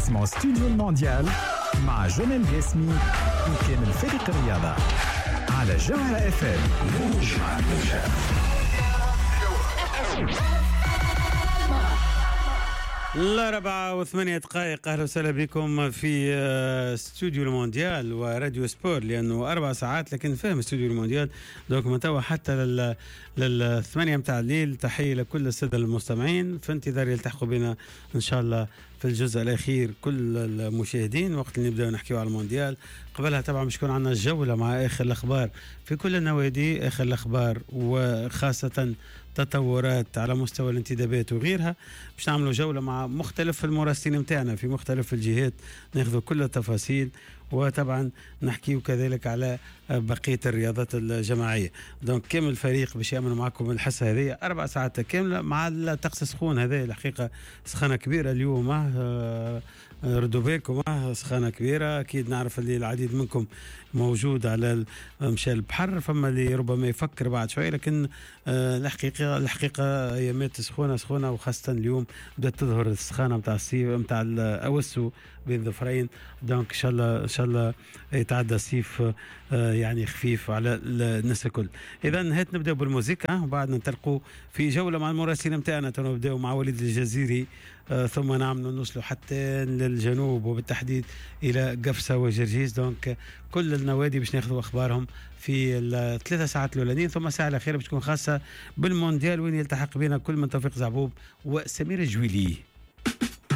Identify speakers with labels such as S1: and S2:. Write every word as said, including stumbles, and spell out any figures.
S1: اسمه استوديو المونديال مع جمال جاسمي وكامل فريق الرياضة على جوهرة اف ام.
S2: الأربعة وثمانية دقائق. أهلا وسهلا بكم في استوديو المونديال وراديو سبور، لأنه أربع ساعات لكن فهم استوديو المونديال دوك من توا حتى لل للثمانية متاع الليل. تحية لكل السادة المستمعين في انتظار يلتحقوا بنا إن شاء الله في الجزء الأخير كل المشاهدين وقت اللي نبدأ نحكيو على المونديال. قبلها طبعا مش يكون عندنا الجولة مع آخر الأخبار في كل النوادي، آخر الأخبار وخاصة تطورات على مستوى الانتدابات وغيرها. باش نعملوا جولة مع مختلف المراسلين متاعنا في مختلف الجهات، ناخذوا كل التفاصيل وطبعا نحكيو كذلك على بقية الرياضات الجماعية. دونك كامل الفريق باش يعملوا معكم الحصة هذه أربع ساعات كاملة مع الطقس السخون هذا. الحقيقة سخانة كبيرة اليوم، آه ردوا بالكم، آه سخانة كبيرة. أكيد نعرف اللي العديد منكم موجود على مشى البحر، فما اللي ربما يفكر بعد شوي، لكن آه الحقيقة الحقيقة أيامات سخونة سخونة، وخاصة اليوم بدأت تظهر السخانة متاع الصيف متاع الأوسو بين ظفرين. دونك إن شاء الله إن شاء الله يتعدى الصيف آه يعني خفيف على الناس الكل. إذا نهيت نبدأ بالموسيقى وبعد ننطلقوا في جولة مع المراسلين متاعنا. نبدأ مع وليد الجزيري آه ثم نعمل نوصلوا حتى للجنوب وبالتحديد إلى قفصة وجرجيس. دونك كل النوادي باش ناخذوا أخبارهم في الثلاثة ساعات الأولانيين، ثم الساعة الأخيرة باش تكون خاصة بالمونديال وين يلتحق بنا كل من توفيق زعبوب وسمير الجويلي.